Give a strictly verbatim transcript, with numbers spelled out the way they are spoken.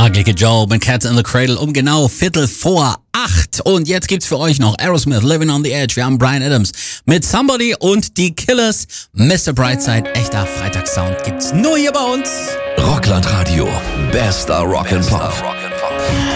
Ugly Kid Joe mit Cats in the Cradle um genau Viertel vor acht. Und jetzt gibt's für euch noch Aerosmith, Living on the Edge. Wir haben Bryan Adams mit Somebody und die Killers. Mister Brightside, echter Freitagssound gibt's nur hier bei uns. Rockland Radio, bester Rock and Pop.